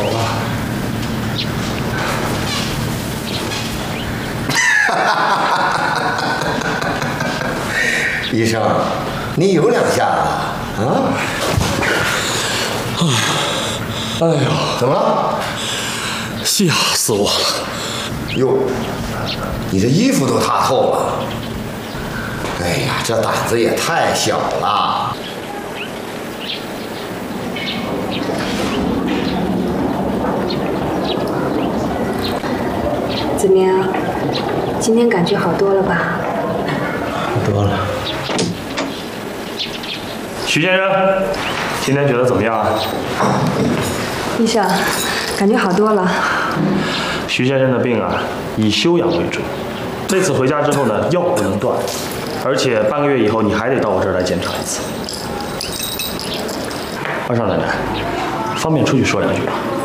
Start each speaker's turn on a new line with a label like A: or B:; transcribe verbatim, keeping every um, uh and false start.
A: 吧。医生，你有两下子啊？
B: 哎呦，
A: 怎么了？
B: 吓死我了！
A: 哟，你这衣服都塌透了。哎呀，这胆子也太小了。
C: 怎么样？今天感觉好多了吧？
B: 好多了。
D: 徐先生，今天觉得怎么样啊？
C: 医生，感觉好多了。
D: 徐先生的病啊，以休养为主。这次回家之后呢，药不能断，而且半个月以后你还得到我这儿来检查一次。二少奶奶，方便出去说两句吗？